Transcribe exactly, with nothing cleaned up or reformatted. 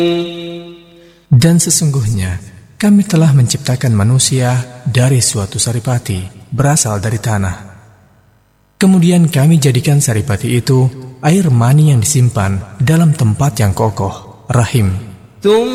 Dan sesungguhnya kami telah menciptakan manusia dari suatu saripati berasal dari tanah. Kemudian kami jadikan saripati itu air mani yang disimpan dalam tempat yang kokoh, rahim.